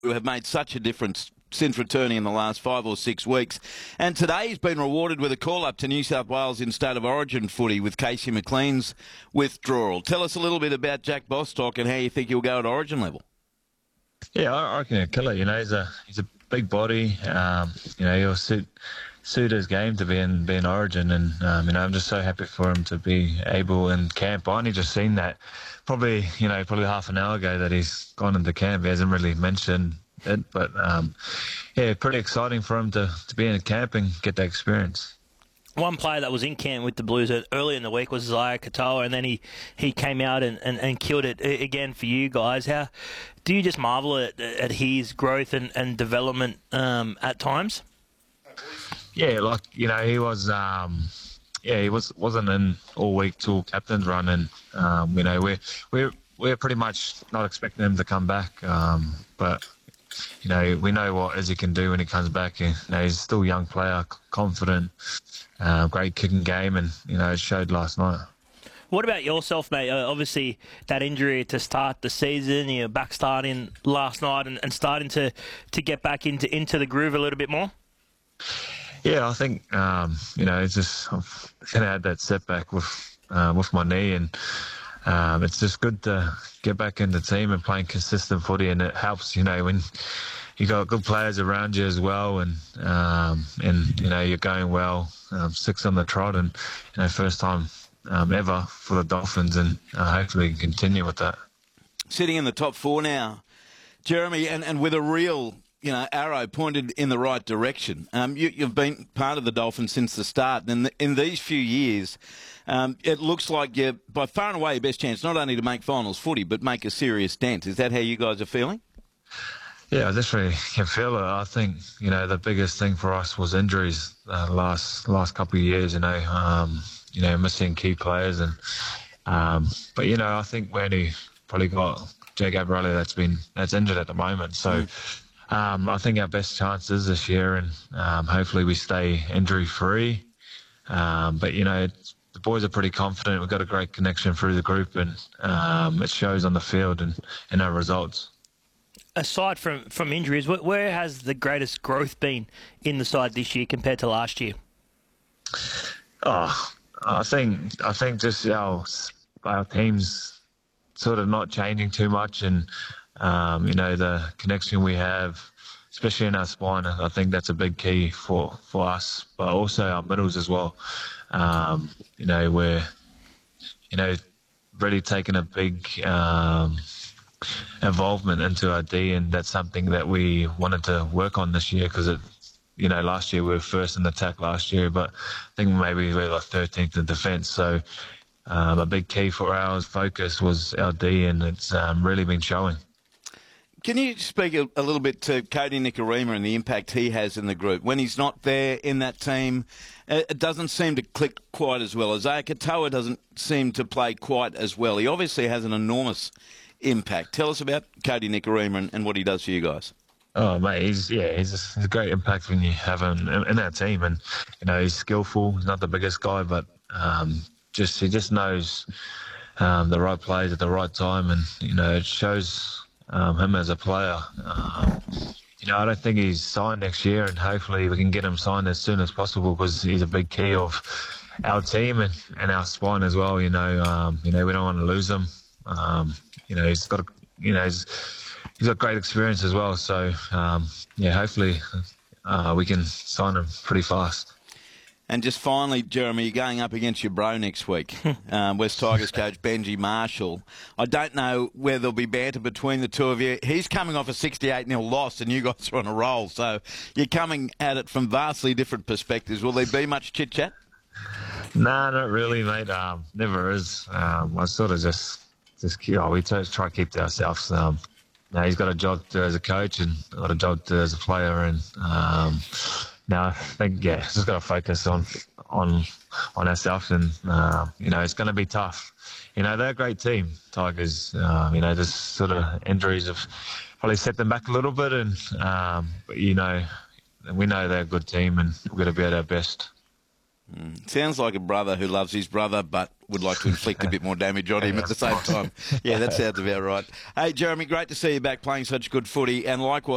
who have made such a difference since returning in the last 5 or 6 weeks. And today he's been rewarded with a call-up to New South Wales in State of Origin footy with Casey McLean's withdrawal. Tell us a little bit about Jack Bostock and how you think he'll go at Origin level. Yeah, I reckon he'll kill it. You know, he's a big body. He'll suit his game to be in Origin, and I'm just so happy for him to be able in camp. I only just seen that probably half an hour ago that he's gone into camp. He hasn't really mentioned it, but pretty exciting for him to be in camp and get that experience. One player that was in camp with the Blues early in the week was Isaiah Katoa, and then he came out and killed it again for you guys. How do you just marvel at his growth and development at times? Yeah, he was. He wasn't in all week till captain's run, and we're pretty much not expecting him to come back. But we know what Izzy can do when he comes back. He's still a young player, confident, great kicking game, and it showed last night. What about yourself, mate? Obviously, that injury to start the season, you're back starting last night and starting to get back into the groove a little bit more. Yeah, I think it's just I've had that setback with my knee, and it's just good to get back in the team and playing consistent footy, and it helps when you got good players around you as well, and you're going well, 6 on the trot, and first time ever for the Dolphins, and hopefully can continue with that. Sitting in the top 4 now, Jeremy, and with a real arrow pointed in the right direction. You've been part of the Dolphins since the start, and in these few years, it looks like you're by far and away your best chance not only to make finals footy, but make a serious dent. Is that how you guys are feeling? Yeah, I definitely can feel it. I think the biggest thing for us was injuries last couple of years. Missing key players, and but I think we only probably got Jake Aberrale that's injured at the moment. So. I think our best chances this year, and hopefully we stay injury-free. But, the boys are pretty confident. We've got a great connection through the group, and it shows on the field and in our results. Aside from injuries, where has the greatest growth been in the side this year compared to last year? I think just our team's sort of not changing too much, and the connection we have, especially in our spine, I think that's a big key for us, but also our middles as well. We're, really taking a big involvement into our D, and that's something that we wanted to work on this year, because last year we were first in the attack last year, but I think maybe we were like 13th in defence. So a big key for our focus was our D, and it's really been showing. Can you speak a little bit to Cody Nikorima and the impact he has in the group? When he's not there in that team, it doesn't seem to click quite as well. Isaiah Katoa doesn't seem to play quite as well. He obviously has an enormous impact. Tell us about Cody Nikorima and what he does for you guys. Oh, mate, he's a great impact when you have him in our team. And, he's skillful. He's not the biggest guy, but he just knows the right plays at the right time. And, it shows him as a player. I don't think he's signed next year, and hopefully we can get him signed as soon as possible, because he's a big key of our team and our spine as well. We don't want to lose him. He's got he's got great experience as well. So hopefully we can sign him pretty fast. And just finally, Jeremy, you're going up against your bro next week, West Tigers coach Benji Marshall. I don't know where there'll be banter between the two of you. He's coming off a 68-0 loss, and you guys are on a roll. So you're coming at it from vastly different perspectives. Will there be much chit-chat? No, not really, mate. Never is. I sort of just we try to keep to ourselves. He's got a job to do as a coach, and I've got a job to do as a player, and now I think just got to focus on ourselves, and it's going to be tough. They're a great team, Tigers. Just sort of injuries have probably set them back a little bit, and but we know they're a good team, and we're going to be at our best. Sounds like a brother who loves his brother but would like to inflict a bit more damage on him at the same time. Yeah, that sounds about right. Hey, Jeremy, great to see you back playing such good footy, and likewise